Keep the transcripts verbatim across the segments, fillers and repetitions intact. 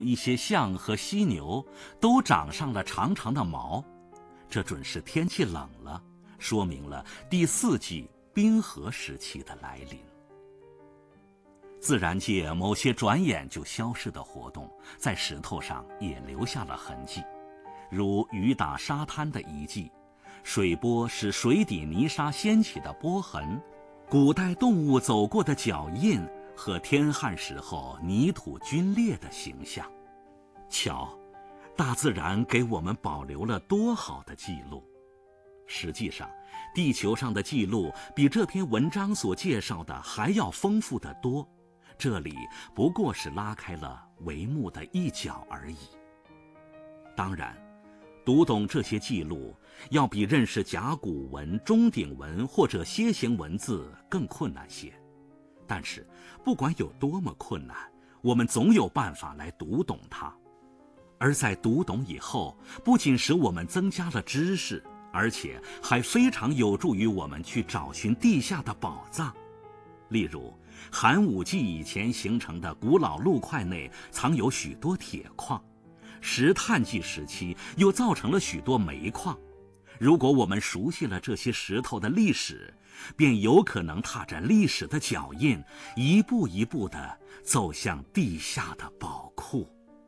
一些象和犀牛都长上了长长的毛，这准是天气冷了，说明了第四纪冰河时期的来临。自然界某些转眼就消失的活动，在石头上也留下了痕迹，如雨打沙滩的遗迹，水波使水底泥沙掀起的波痕，古代动物走过的脚印和天旱时候泥土龟裂的形象。瞧，大自然给我们保留了多好的记录。实际上，地球上的记录比这篇文章所介绍的还要丰富得多，这里不过是拉开了帷幕的一角而已。当然，读懂这些记录要比认识甲骨文、钟鼎文或者楔形文字更困难些，但是不管有多么困难，我们总有办法来读懂它。而在读懂以后，不仅使我们增加了知识，而且还非常有助于我们去找寻地下的宝藏。例如，寒武纪以前形成的古老陆块内藏有许多铁矿，石炭纪时期又造成了许多煤矿。如果我们熟悉了这些石头的历史，便有可能踏着历史的脚印，一步一步地走向地下的寶庫。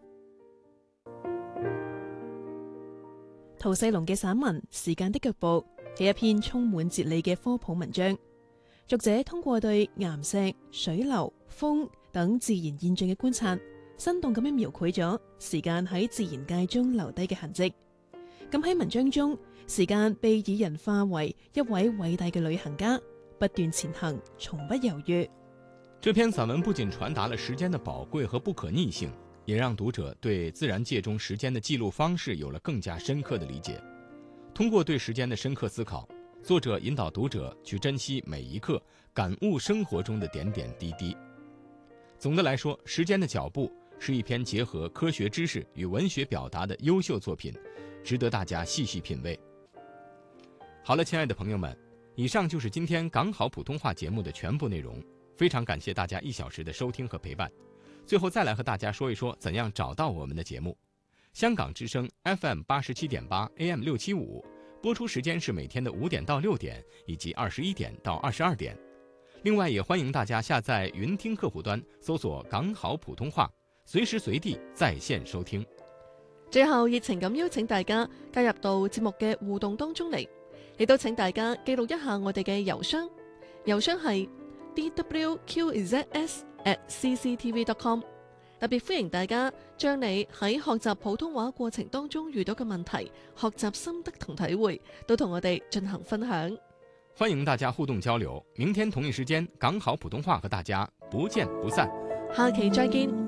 陶世龍嘅散文《時間的腳步》係一篇充滿哲理嘅科普文章。作者通過對岩石、水流、風等自然現象嘅觀察，生動咁樣描繪咗時間喺自然界中留低嘅痕跡。咁喺文章中，時間被擬人化為一位偉大嘅旅行家，不斷前行，從不猶豫。 這篇散文不僅傳達了時間的寶貴和不可逆性，也讓讀者對自然界中時間的記錄方式有了更加深刻的理解。通過對時間的深刻思考，作者引導讀者去珍惜每一刻，感悟生活中的點點滴滴。總的來說，時間的腳步是一篇結合科學知識與文學表達的優秀作品，值得大家細細品味。好了，親愛的朋友們，以上就是今天港好普通話節目的全部內容，非常感謝大家一小時的收聽和陪伴。最後再來和大家說一說怎樣找到我們的節目。香港之聲 F M 八十七點八 A M 六七五，播出時間是每天的五點到六點，以及二十一點到二十二點。另外也歡迎大家下載雲聽客戶端，搜索港好普通話，隨時隨地在線收聽。 最後熱情咁邀請大家加入到節目嘅互動當中嚟，亦都請大家記錄一下我哋嘅郵箱，郵箱係 d w q z s at c c t v dot com。 特別歡迎大家將你喺學習普通話過程當中遇到嘅問題、學習心得同體會都同我哋進行分享。 歡迎大家互動交流，明天同一時間港好普通話和大家不見不散。 下期再見。